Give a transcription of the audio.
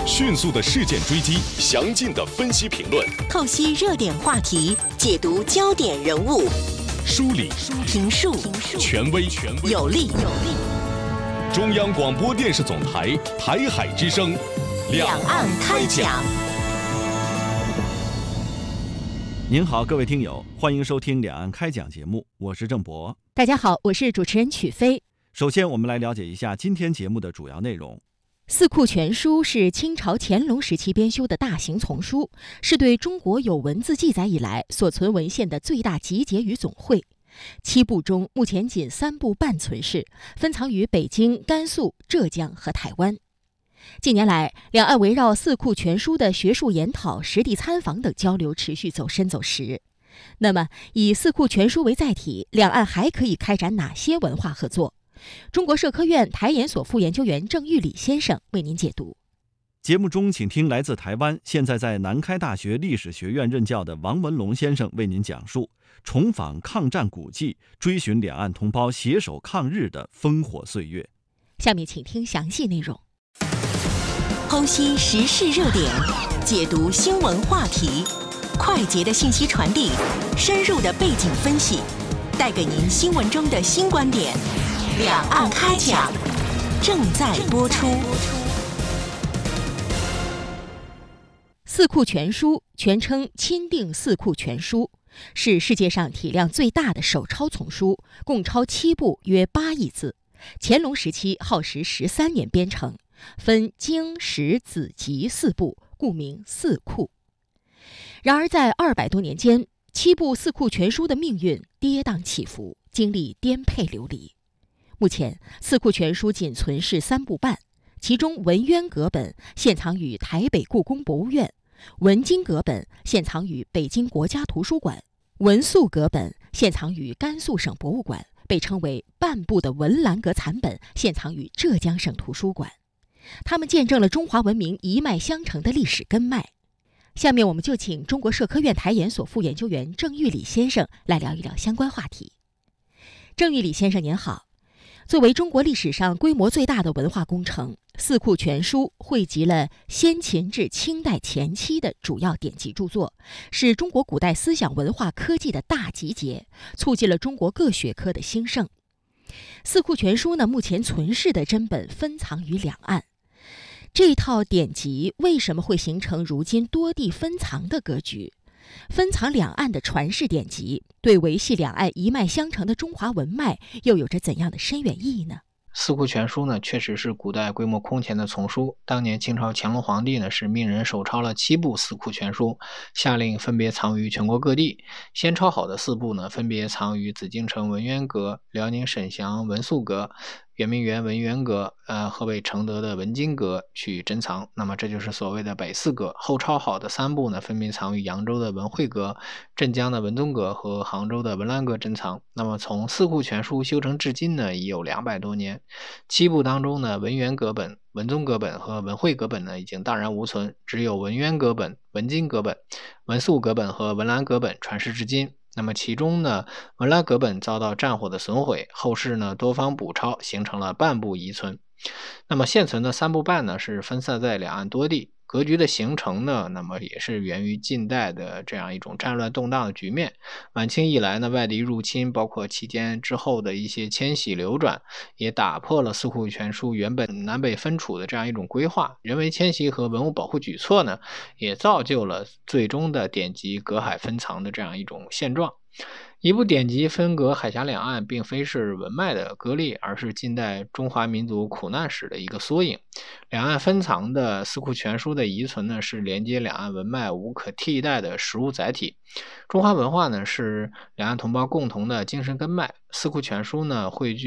迅速的事件追击，详尽的分析评论， 透析热点话题，解读焦点人物， 梳理评述权威有力。 中央广播电视总台台海之声， 两岸开讲。 您好，各位听友，欢迎收听两岸开讲节目，我是郑博。 大家好，我是主持人曲飞。 首先我们来了解一下今天节目的主要内容。 四库全书是清朝乾隆时期编修的大型丛书，是对中国有文字记载以来所存文献的最大集结与总汇。7部中，目前仅3部半存世，分藏于北京、甘肃、浙江和台湾。近年来，两岸围绕四库全书的学术研讨、实地参访等交流持续走深走实。那么，以四库全书为载体，两岸还可以开展哪些文化合作？中国社科院台研所副研究员郑玉礼先生为您解读。 节目中，请听来自台湾，现在在南开大学历史学院任教的王文龙先生为您讲述重访抗战古迹，追寻两岸同胞携手抗日的烽火岁月。 下面请听详细内容。 剖析时事热点，解读新闻话题，快捷的信息传递，深入的背景分析，带给您新闻中的新观点。两岸开讲正在播出。 四库全书全称钦定四库全书，是世界上体量最大的手抄丛书，共抄7部，约8亿字。乾隆时期耗时13年编成，分经、史、子集4部，故名四库。然而在200多年间，7部四库全书的命运跌宕起伏，经历颠沛流离。目前四库全书仅存世3部半，其中文渊阁本现藏于台北故宫博物院，文经阁本现藏于北京国家图书馆，文肃阁本现藏于甘肃省博物馆，被称为半部的文澜阁残本现藏于浙江省图书馆。它们见证了中华文明一脉相承的历史根脉。下面我们就请中国社科院台研所副研究员郑玉礼先生来聊一聊相关话题。郑玉礼先生您好。作为中国历史上规模最大的文化工程，四库全书汇集了先秦至清代前期的主要典籍著作，是中国古代思想文化科技的大集结，促进了中国各学科的兴盛。四库全书呢，目前存世的真本分藏于两岸。这套典籍为什么会形成如今多地分藏的格局？分藏两岸的传世典籍，对维系两岸一脉相承的中华文脉又有着怎样的深远意义呢？ 四库全书呢，确实是古代规模空前的丛书。当年清朝乾隆皇帝呢，是命人手抄了7部四库全书，下令分别藏于全国各地。先抄好的4部呢，分别藏于紫禁城文渊阁、辽宁沈祥文肃阁、圆明园文渊阁、河北承德的文经阁去珍藏。那么这就是所谓的北四阁。后抄好的3部呢，分别藏于扬州的文惠阁、镇江的文宗阁和杭州的文澜阁珍藏。那么从四库全书修成至今呢，已有200多年。7部当中呢，文渊阁本、文宗阁本和文惠阁本呢，已经荡然无存，只有文渊阁本、文经阁本、文肃阁本和文澜阁本传世至今。那么其中呢，文澜阁本遭到战火的损毁，后世呢多方补抄，形成了半部遗存。那么现存的3部半呢，是分散在两岸多地。格局的形成呢，那么也是源于近代的这样一种战乱动荡的局面。晚清以来呢，外敌入侵，包括期间之后的一些迁徙流转，也打破了四库全书原本南北分处的这样一种规划。人为迁徙和文物保护举措呢，也造就了最终的典籍隔海分藏的这样一种现状。一部典籍分隔海峡两岸，并非是文脉的割裂，而是近代中华民族苦难史的一个缩影。两岸分藏的四库全书的遗存呢，是连接两岸文脉无可替代的实物载体。中华文化呢，是两岸同胞共同的精神根脉。四库全书呢，汇聚